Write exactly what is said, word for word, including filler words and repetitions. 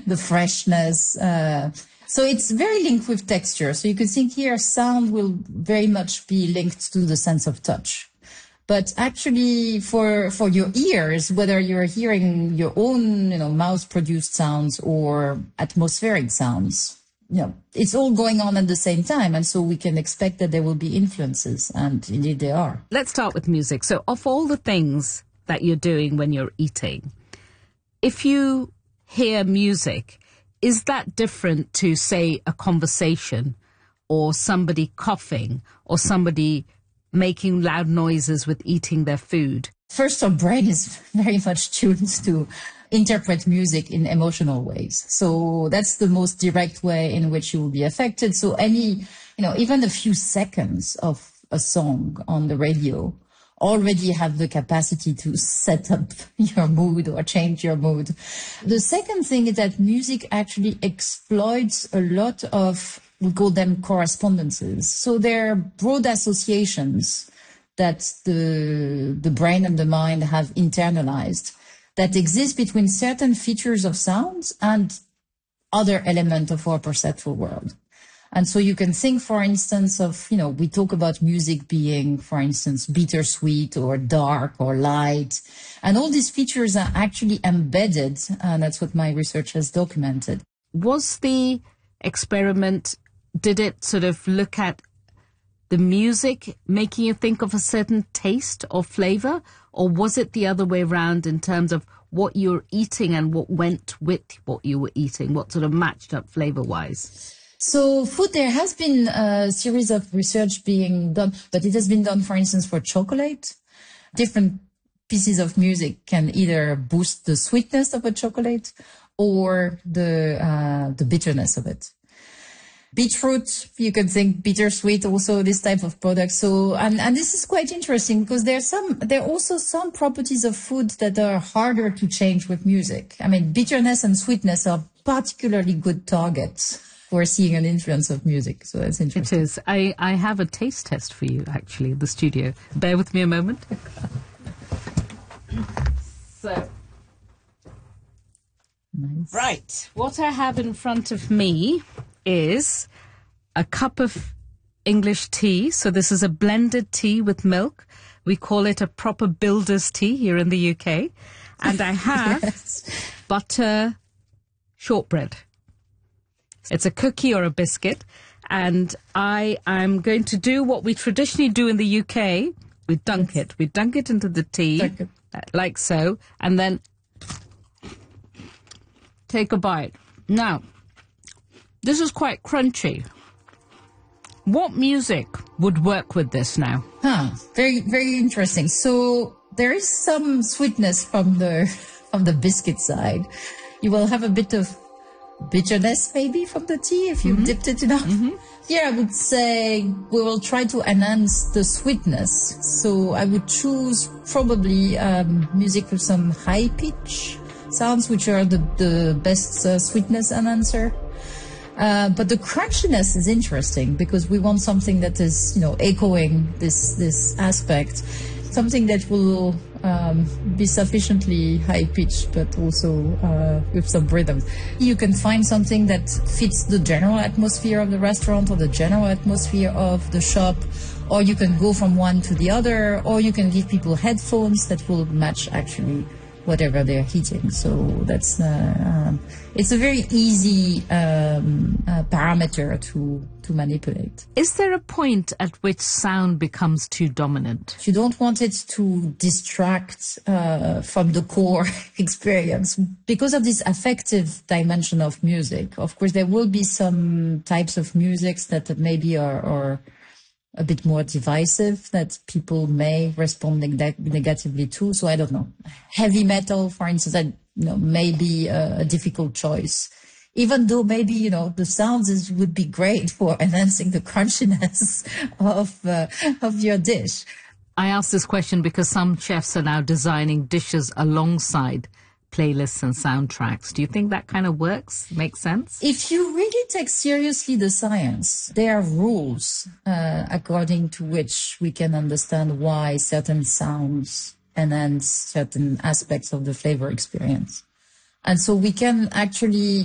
the freshness. Uh, so it's very linked with texture. So you could think here sound will very much be linked to the sense of touch. But actually for, for your ears, whether you're hearing your own, you know, mouth-produced sounds or atmospheric sounds, you know, it's all going on at the same time. And so we can expect that there will be influences. And indeed there are. Let's start with music. So of all the things that you're doing when you're eating, if you hear music, is that different to, say, a conversation or somebody coughing or somebody making loud noises with eating their food? First, our brain is very much tuned to interpret music in emotional ways. So that's the most direct way in which you will be affected. So any, you know, even a few seconds of a song on the radio already have the capacity to set up your mood or change your mood. The second thing is that music actually exploits a lot of, we call them correspondences. So they're broad associations that the, the brain and the mind have internalized that exist between certain features of sounds and other elements of our perceptual world. And so you can think, for instance, of, you know, we talk about music being, for instance, bittersweet or dark or light. And all these features are actually embedded, and that's what my research has documented. Was the experiment, did it sort of look at the music making you think of a certain taste or flavor? Or was it the other way around in terms of what you're eating and what went with what you were eating? What sort of matched up flavor-wise? So food, there has been a series of research being done, but it has been done, for instance, for chocolate. Different pieces of music can either boost the sweetness of a chocolate or the uh, the bitterness of it. Beetroot, you can think bittersweet, also this type of product. So, and, and this is quite interesting because there are some, there are also some properties of food that are harder to change with music. I mean, bitterness and sweetness are particularly good targets for seeing an influence of music. So that's interesting. It is. I, I have a taste test for you, actually, in the studio. Bear with me a moment. So, nice. Right. What I have in front of me is a cup of English tea. So this is a blended tea with milk. We call it a proper builder's tea here in the U K. And I have yes. butter shortbread. It's a cookie or a biscuit. And I am going to do what we traditionally do in the U K. We dunk yes. it. We dunk it into the tea, uh, like so, and then take a bite. Now, this is quite crunchy. What music would work with this now? Huh, very, very interesting. So there is some sweetness from the, from the biscuit side. You will have a bit of bitterness maybe from the tea if you mm-hmm. dipped it enough. Mm-hmm. Here I would say we will try to enhance the sweetness. So I would choose probably um, music with some high pitch sounds, which are the, the best uh, sweetness enhancer. Uh, but the crunchiness is interesting because we want something that is, you know, echoing this this aspect, something that will um, be sufficiently high pitched, but also uh, with some rhythm. You can find something that fits the general atmosphere of the restaurant or the general atmosphere of the shop, or you can go from one to the other, or you can give people headphones that will match actually whatever they're eating. So that's uh, um, it's a very easy um, uh, parameter to to manipulate. Is there a point at which sound becomes too dominant? You don't want it to distract uh, from the core experience because of this affective dimension of music. Of course, there will be some types of musics that maybe are, are a bit more divisive that people may respond neg- negatively to. So I don't know. Heavy metal, for instance, that, you know, may be a, a difficult choice, even though maybe, you know, the sounds is, would be great for enhancing the crunchiness of uh, of your dish. I ask this question because some chefs are now designing dishes alongside playlists and soundtracks. Do you think that kind of works? Makes sense? If you really take seriously the science, there are rules uh, according to which we can understand why certain sounds enhance certain aspects of the flavor experience. And so we can actually